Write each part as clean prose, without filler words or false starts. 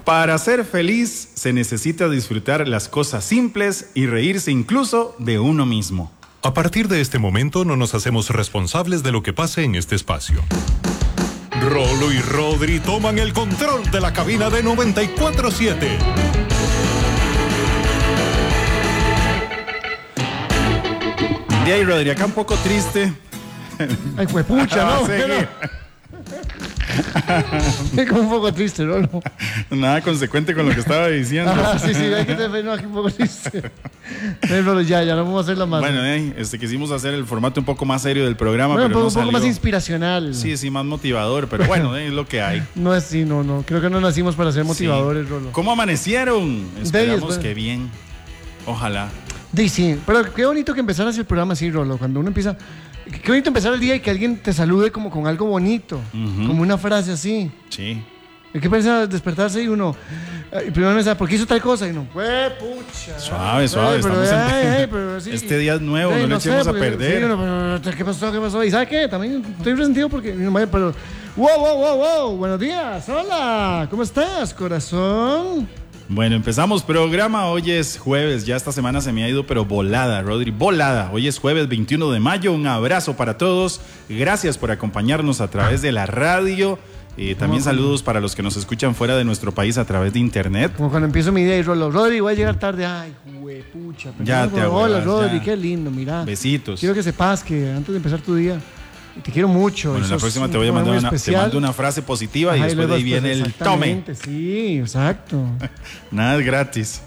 Para ser feliz se necesita disfrutar las cosas simples y reírse incluso de uno mismo. A partir de este momento no nos hacemos responsables de lo que pase en este espacio. Rolo y Rodri toman el control de la cabina de 94.7. De ahí, Rodri, acá un poco triste. Ay, pues pucha, ¿no? Es como un poco triste, ¿no? Nada consecuente con lo que estaba diciendo. Sí, hay que tener aquí un poco triste. Pero ya no vamos a hacerlo más. Bueno, quisimos hacer el formato un poco más serio del programa, bueno, pero un poco más inspiracional. Sí, más motivador, pero bueno, es lo que hay. No es así, no. Creo que no nacimos para ser motivadores, Rolo. ¿Cómo amanecieron? Esperamos que bien. Ojalá. Sí, pero qué bonito que empezar así el programa así, Rolo. Cuando uno empieza... Qué bonito empezar el día y que alguien te salude como con algo bonito. Como una frase así. Sí. Hay que pensar, despertarse y uno... primero me sabe, ¿por qué hizo tal cosa? Y no, pucha. Suave. Pero sí, este día es nuevo, no le echemos a perder. Sí, ¿qué pasó? ¿Y sabe qué? También estoy resentido porque... Pero... Wow. Buenos días. Hola. ¿Cómo estás, corazón? Bueno, empezamos programa. Hoy es jueves. Ya esta semana se me ha ido, pero volada, Rodri. Volada. Hoy es jueves 21 de mayo. Un abrazo para todos. Gracias por acompañarnos a través de la radio. También saludos para los que nos escuchan fuera de nuestro país a través de internet. Como cuando empiezo mi día y Rolo, Rodri, voy a llegar tarde. Ay, huepucha. Ya te abuelas, hola, Rodri, ya. Qué lindo, mira. Besitos. Quiero que sepas que antes de empezar tu día, te quiero mucho. Bueno, la próxima te voy a mandar te mando una frase positiva. Ajá, y después de ahí viene el tome. Sí, exacto. Nada es gratis.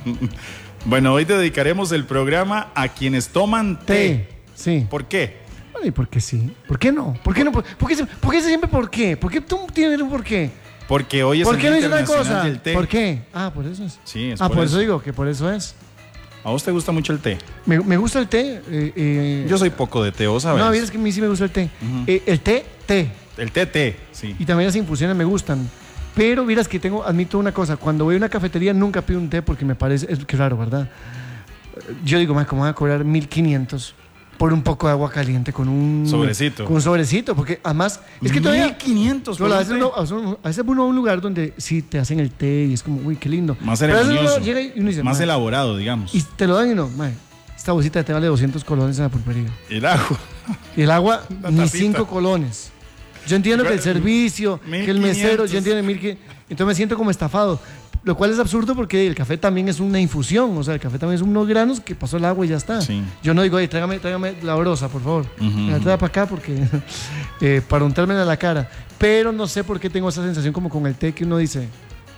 Bueno, hoy dedicaremos el programa a quienes toman té. Sí. ¿Por qué? Bueno, ¿y por qué sí? ¿Por qué no? ¿Por qué no? ¿Por qué siempre por qué? ¿Por qué tú tienes un por qué? Porque hoy es el Día Internacional del Té. ¿Por qué? Por eso es. Sí, es por eso digo que por eso es. ¿A vos te gusta mucho el té? Me gusta el té. Yo soy poco de té, ¿vos sabes? No, es que a mí sí me gusta el té. El té. El té, sí. Y también las infusiones me gustan. Pero miras que admito una cosa, cuando voy a una cafetería nunca pido un té porque me parece, es que raro, ¿verdad? Yo digo, ¿cómo van a cobrar 1.500 por un poco de agua caliente con un sobrecito? Con un sobrecito, porque además es que todavía 1.500. a veces uno va a un lugar donde sí te hacen el té y es como, uy, qué lindo. Más ceremonioso. Llega y uno dice, más elaborado, digamos. Y te lo dan y no, esta bolsita de té vale 200 colones en la pulpería. El agua. Y el agua, ni 5 colones. Yo entiendo que el servicio, que el mesero, yo entiendo que entonces me siento como estafado. Lo cual es absurdo porque el café también es una infusión. O sea, el café también es unos granos que pasó el agua y ya está. Sí. Yo no digo, tráigame la brosa, por favor. Me la trae para acá porque para untármela en la cara. Pero no sé por qué tengo esa sensación como con el té que uno dice...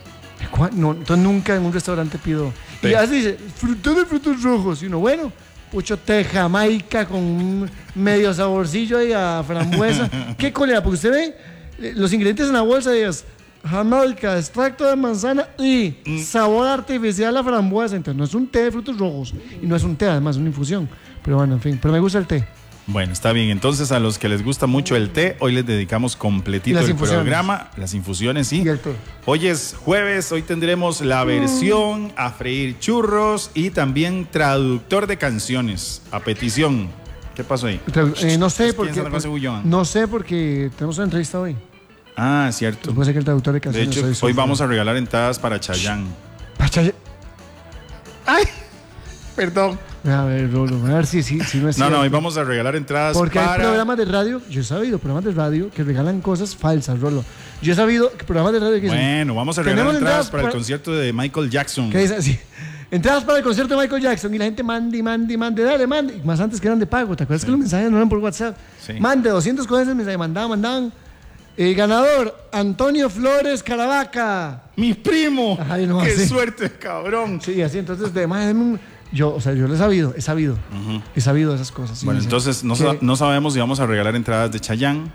No, entonces nunca en un restaurante pido... té. Y ya se dice, té de frutos rojos. Y uno, bueno, mucho té Jamaica con un medio saborcillo ahí a frambuesa. ¿Qué colera? Porque usted ve los ingredientes en la bolsa y es... Jamaica, extracto de manzana y sabor artificial a frambuesa. Entonces no es un té de frutos rojos y no es un té, además es una infusión. Pero bueno, en fin, pero me gusta el té. Bueno, está bien. Entonces a los que les gusta mucho el té, hoy les dedicamos completito el programa. Las infusiones, sí. Y el té. Hoy es jueves, hoy tendremos la versión a freír churros y también traductor de canciones a petición. ¿Qué pasó ahí? No sé porque tenemos una entrevista hoy. Ah, cierto. Puede ser que el traductor de canciones. De hecho, hoy vamos a regalar entradas para Chayanne. ¿Para Chayanne? ¡Ay! Perdón. A ver, Rolo, a ver si no es cierto. No, hoy vamos a regalar entradas porque hay programas de radio, yo he sabido programas de radio que regalan cosas falsas, Rolo. Yo he sabido que programas de radio que bueno, vamos a regalar entradas para el concierto de Michael Jackson. ¿Qué dice así? Entradas para el concierto de Michael Jackson y la gente mande, dale. Y más antes que eran de pago, ¿te acuerdas que los mensajes no eran por WhatsApp? Sí. Mande 200 cosas, mensaje, mandaban. Ganador, Antonio Flores Caravaca. ¡Mi primo! Ay, no, ¡qué así. Suerte, cabrón! Sí, así, entonces, además, yo lo he sabido. He sabido esas cosas. Sí, bueno, entonces, no sabemos si vamos a regalar entradas de Chayanne.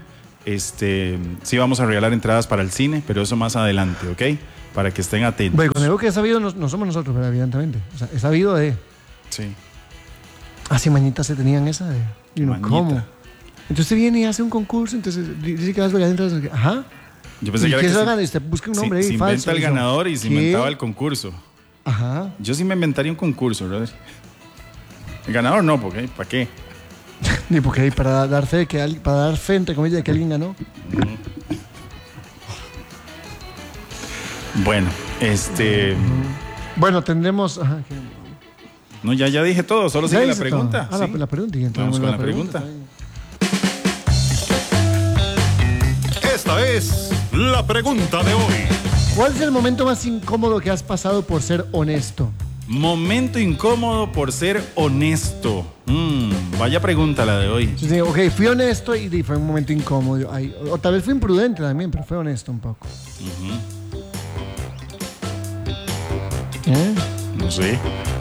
Sí vamos a regalar entradas para el cine, pero eso más adelante, ¿ok? Para que estén atentos. Bueno, cuando digo que he sabido, no somos nosotros, pero evidentemente. O sea, he sabido de... Sí. Así mañitas se tenían esa de... ¿Cómo? Entonces viene y hace un concurso, entonces dice que vas a regalar entradas. Ajá. Yo pensé que era que usted busca un nombre ahí se falso. inventa el ganador y se inventaba el concurso. Ajá. Yo sí me inventaría un concurso, brother. El ganador no, porque ¿para qué? Ni porque para dar fe entre comillas de que alguien ganó. Bueno, Bueno, tendremos... No, ya dije todo, solo sigue la pregunta. ¿Sí? La pregunta. Y vamos con la pregunta. Esta es la pregunta de hoy. ¿Cuál es el momento más incómodo que has pasado por ser honesto? Momento incómodo por ser honesto. Vaya pregunta la de hoy. Sí, ok, fui honesto y fue un momento incómodo. O tal vez fui imprudente también, pero fue honesto un poco. No sé.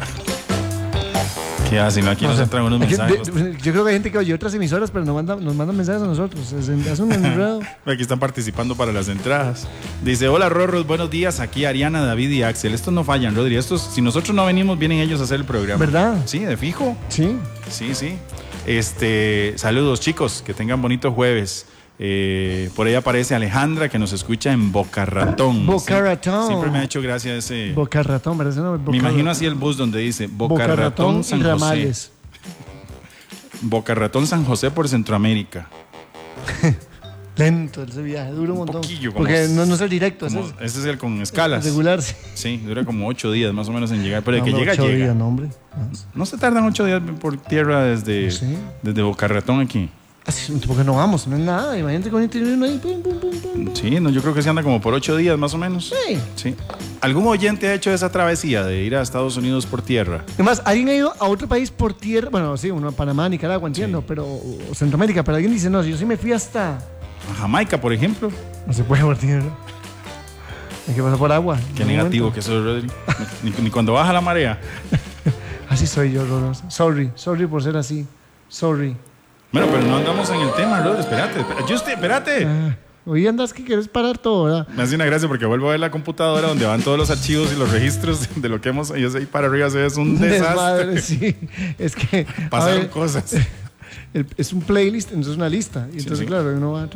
¿Qué hacen? Aquí nos entran unos mensajes. Yo creo que hay gente que oye otras emisoras, pero nos mandan mensajes a nosotros. Es un enredo. Aquí están participando para las entradas. Dice, hola Rorros, buenos días. Aquí Ariana, David y Axel. Estos no fallan, Rodri. Si nosotros no venimos, vienen ellos a hacer el programa. ¿Verdad? Sí, de fijo. Sí. Sí. Saludos chicos, que tengan bonito jueves. Por ahí aparece Alejandra, que nos escucha en Boca Ratón. Boca Ratón. Siempre me ha hecho gracia ese. Boca Ratón, ¿verdad? Me imagino así el bus donde dice Boca Ratón San José. Boca Ratón San José por Centroamérica. Lento ese viaje, dura un montón. Poquillo, porque no es el directo. Ese es el con escalas. Regular, sí. Sí, dura como 8 días más o menos en llegar. Pero de que llega, 8 llega. días, no, hombre. No se tardan 8 días por tierra desde Boca Ratón aquí. Porque no vamos, no es nada. Imagínate con el ahí. Pum, pum, pum, pum. Sí, no, yo creo que se anda como por 8 días más o menos. Sí. ¿Algún oyente ha hecho esa travesía de ir a Estados Unidos por tierra? Además, ¿alguien ha ido a otro país por tierra? Bueno, sí, uno a Panamá, Nicaragua, entiendo, pero o Centroamérica. Pero alguien dice, no, yo sí me fui hasta... A Jamaica, por ejemplo. No se puede por tierra. Hay que pasar por agua. Qué negativo que soy, Rodri. Ni cuando baja la marea. Así soy yo, Roros. Sorry por ser así. Sorry. Bueno, pero no andamos en el tema, Rodri. Espérate. Hoy andas que quieres parar todo, ¿verdad? Me hace una gracia porque vuelvo a ver la computadora donde van todos los archivos y los registros de lo que hemos... Y ahí para arriba se ve, es un desastre. Sí, es que... Pasaron cosas. Es un playlist, entonces es una lista. Y entonces, claro, uno va...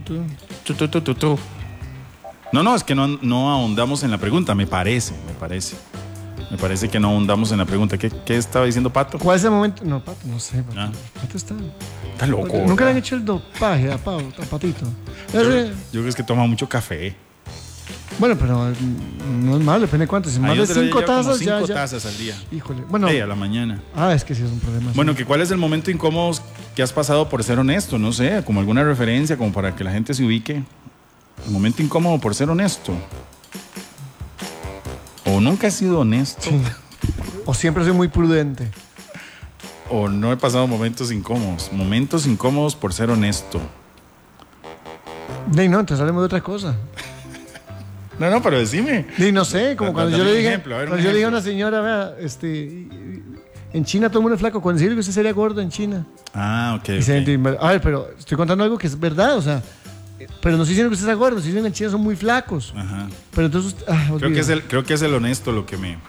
No, es que no ahondamos en la pregunta, me parece. Me parece que no ahondamos en la pregunta. ¿Qué estaba diciendo Pato? ¿Cuál es el momento? No, Pato, no sé. Pato está loco. Nunca le han hecho el dopaje a Patito. Yo creo que es que toma mucho café. Bueno, pero no es malo, depende de cuánto. Si más de 5 tazas, ya. 5 tazas al día. Híjole. Bueno. A la mañana. Es que sí es un problema. Bueno, ¿cuál es el momento incómodo que has pasado por ser honesto? No sé, como alguna referencia, como para que la gente se ubique. El momento incómodo por ser honesto. O nunca he sido honesto. Sí. O siempre soy muy prudente. O no he pasado momentos incómodos. Momentos incómodos por ser honesto. No, entonces hablemos de otra cosa. No, pero decime. No sé, como cuando yo le dije, yo le dije a una señora, vea, en China todo el mundo es flaco. Cuando decirle que usted sería gordo en China. Ok. A ver, pero estoy contando algo que es verdad, o sea, pero no estoy diciendo que usted sea gordo, estoy diciendo que en China son muy flacos. Ajá. Pero entonces, creo que es el honesto lo que me...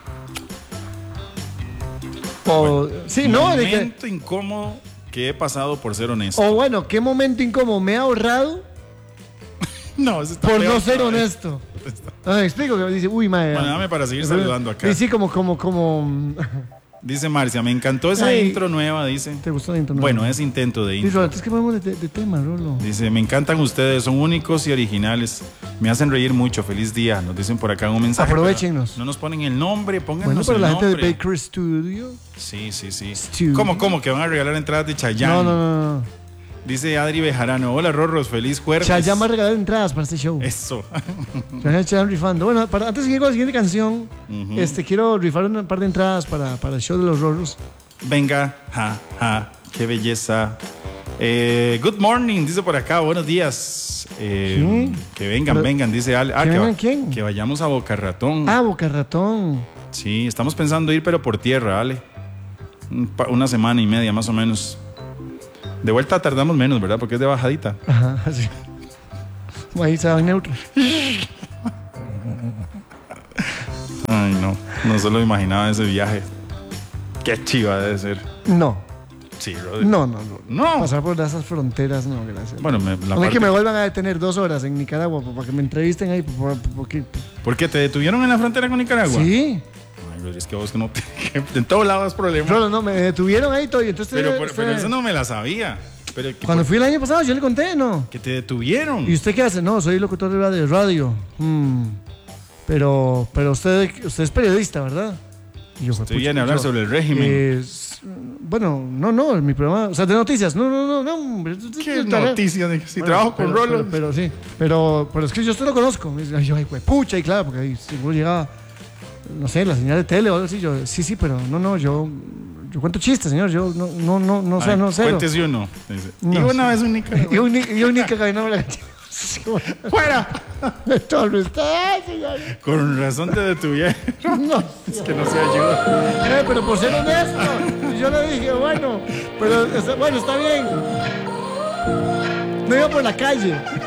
Momento incómodo que he pasado por ser honesto. O bueno, ¿qué momento incómodo me he ahorrado? No, eso está por peor, no ser honesto. Me explico, que dice, uy, madre. Bueno, dame para seguir saludando acá. Sí, como... Dice Marcia, me encantó esa intro nueva, dice. ¿Te gustó la intro nueva? Bueno, es intento de intro. Dice, es que podemos de tema, Rolo. Dice, me encantan ustedes, son únicos y originales. Me hacen reír mucho, feliz día. Nos dicen por acá un mensaje. Aprovechennos. No nos ponen el nombre, pónganos bueno, pero el la nombre. gente de Baker Studio. Sí. ¿Cómo? ¿Que van a regalar entradas de Chayanne? No. Dice Adri Bejarano, hola Rorros, feliz jueves. Chayanne va a regalar entradas para este show. Eso. Chayanne rifando. Bueno, antes de seguir con la siguiente canción, quiero rifar un par de entradas para el show de los Rorros. Venga, qué belleza. Good morning, dice por acá, buenos días. Que vengan, dice Ale. ¿Quién? Que vayamos a Boca Ratón. Boca Ratón. Sí, estamos pensando ir, pero por tierra, Ale. Una semana y media más o menos. De vuelta tardamos menos, ¿verdad? Porque es de bajadita. Ajá, sí. Ahí se va en neutro. Ay, no solo imaginaba ese viaje. Qué chiva debe ser. No. Sí, Rodri. No. No. Pasar por esas fronteras, no, gracias. Bueno, que me vuelvan a detener 2 horas en Nicaragua para que me entrevisten ahí. ¿Por qué te detuvieron en la frontera con Nicaragua? Sí. Ay, Rodri, es que vos que no en todos lados problemas. No, me detuvieron ahí todo. Y entonces pero eso no me la sabía. Cuando fui el año pasado, yo le conté, ¿no? Que te detuvieron. ¿Y usted qué hace? No, soy locutor de radio. Pero usted es periodista, ¿verdad? Y yo, Usted viene a hablar sobre el régimen. Bueno, no, en mi programa, o sea, de noticias, no, hombre. ¿Qué noticias? Si trabajo con Rolo. Pero sí, pero es que yo esto lo conozco. Y yo, ay, pucha, y claro, porque ahí seguro llegaba, no sé, la señal de tele o algo así. Yo, sí, pero no, yo cuento chistes, señor, yo no sé, no sé. Cuéntese uno. Dice. No, y una vez única. Y única caminaba la ¡Fuera! Todo lo está, señor. Con razón te detuvieron. No. Es que no se ayuda. Pero por ser honesto, yo le dije, bueno, está bien. No iba por la calle.